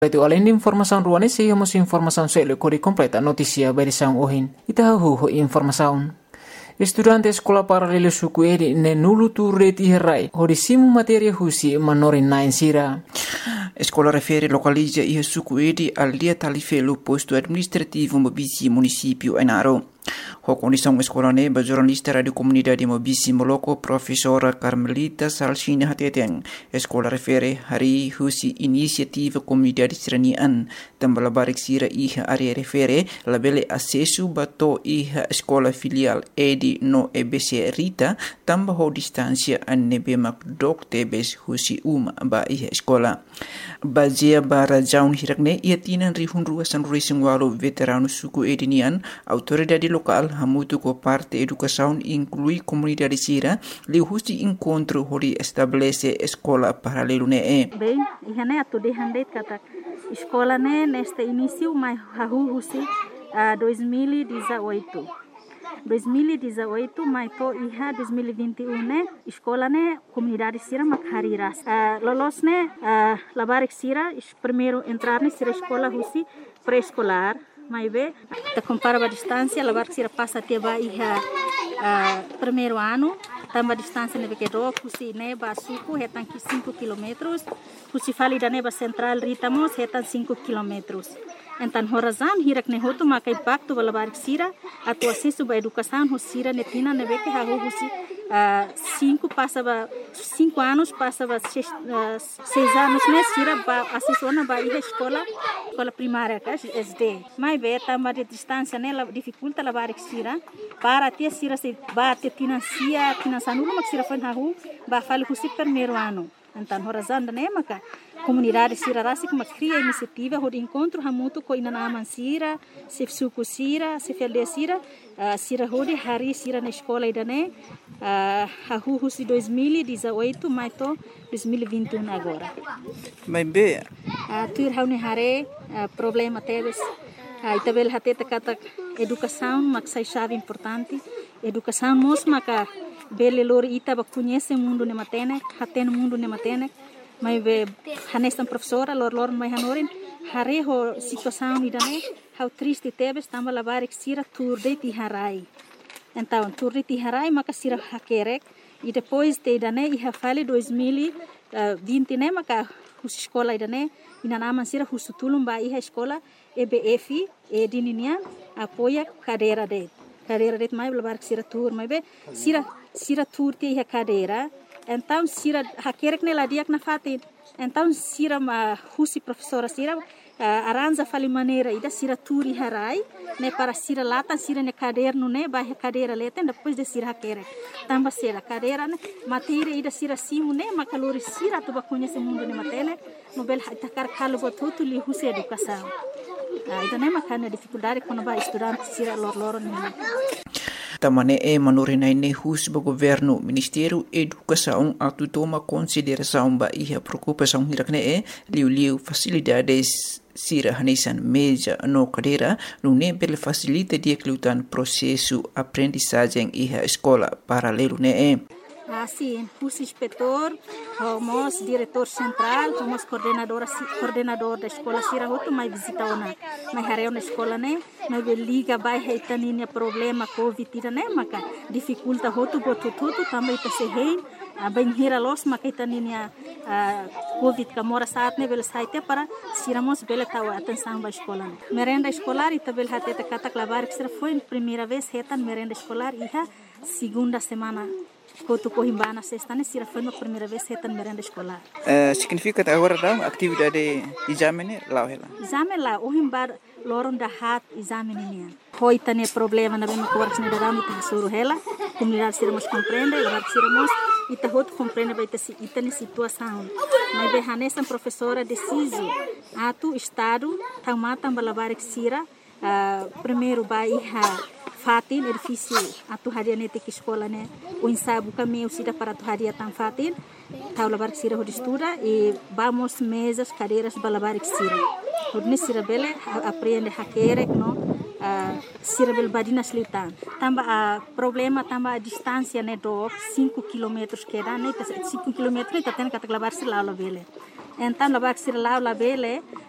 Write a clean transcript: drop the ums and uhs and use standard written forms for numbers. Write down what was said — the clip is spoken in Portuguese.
Itu além de informação ruane, seguimos informação sobre a completa notícia versão ohin. Itahu informação. Estudante escola paralelo sukueri ne nulu turreti herai. Hodisimu matéria husi manorin nain sira. Escola refere localiza e sukueri al dia talifelo posto administrativo Mobisi município Enaro. A condição escola neba jornalista rádio comunidade Mobisi Moloko professora Carmelita Salsina Hateteng. Escola refere hari husi inisiativa comunidade seranian tambah labarik sira iha area refere labele acesso bato iha escola filial edi no EBC Rita tambah ho distância anebe makdok tebes husi ba iha escola. Bazia bara jaun hirakne ia tinan rihun ruasan racing walo veterano suku edinian autoridade local hamutu ko parte educação inclui comunidade sira liu husi encontro hori estabelece escola paralelo ne bem ihane atu de handeit kata escola ne neste início mai hahu husi 2018 mai to iha 2021 ne escola ne comunidade sira makhariras lolos ne labarik sira primeiro entrar ne sira escola husi pré-escolar mai be ta compara a distância labarik sira passa até ba iha primeiro ano tamba distância ne que do husi ne ba suku hetan 5 km husi fali da ne ba central ritamos hetan 5 km. Então, horazan hirak ne hotu makai baktu balabarik sira atu acesso ba educação hosira netina ne beke ha husi 5 anos passava 6 anos né sira ba acesso na ba escola primária ka SD mai be tamba de distância né la dificulta labarik sira para ter sira se ba te financia nulo mak sira fan ha ba fali husi primeiro ano. Então, horazan da maka comunidade sira rasi kuma cria iniciativa de encontro hamutu ko ina naman sira se suku sira se felde sira sira hodi hari sira na escola idane hahu si 2018 mais to 2021 agora mas be tuir haune hare problema teves itabel hateta kata educação maksai chave importante educação mos maka bele lor ita ba conhece mundo ne matene haten mundo ne matene mas be hanestan professora lor mai hanorin hare ho situação idane how triste tebes tamba labarik sira turde ti harai então turde ti harai maka sira hakerek e depois te idane iha fale 2020 ne maka hus escola idane ina naman sira husutulum ba iha escola EBF edininia apoia cadeira de mai labarik sira tur mai be sira tur ti iha cadeira. Então sira hakerek ne ladiak na fatin então sira ma husi professora sira aranja fali maneira ida sira turi harai ne para sira lata sira ne caderno ne ba cadeira leten depois de sira hakerek tamba sira cadeira ne matéria ida sira simu ne makalori sira tu ba conhece mundo ne matene no bel takar kalo botutu li husi educação ida ne makana dificuldade quando ba estudante sira lor ne tamane manorinai ne hus ba governo Ministério Educação atu toma consideração ba iha preocupação hirakne liu facilidades sira hanesan meja no cadeira no ne bel facilita dia klutan processo aprendizagem iha escola paralelo ne Sim, os inspetor, os diretor central, os coordenador da escola sira hotu mai visita ona, mai hareu na escola né, mai liga vai reitaninya problema covid tira né, maka dificulta hotu botututu também tá se rei, bem hira los maka itaninya covid kamora saat ne bel saite para siramos bel tawa atenção ba escola. Merenda escolar ita bel hateta kata klabar que foi primeira vez retan merenda escolar iha segunda semana Kotu Cohimbana sexta ne sira foi a primeira vez retan merenda escolar. Significa agora da atividade exame lá ela. Exame lá o himbar loron da hat exame ne. Foi tane problema na bem course ne da ramo ta suru ela. Comunidade sira mos compreende, lá sira mos ita hot compreende vai ter ita ne situação. Mas be hanesan professora deciso atu estado tamatan balabar sira primeiro bairra fatin edifício atu hadia nete que escola né o ensaio caminho sida para tu hadia tan fatin taula bar sira ho estuda e vamos mesas cadeiras balabar sira hodne sira bele aprende hakere no sira bel badina slitan tamba problema tamba a distância né do 5 km que dá né 5 km tá tendo que lavar sira lá bele então lavar sira lá bele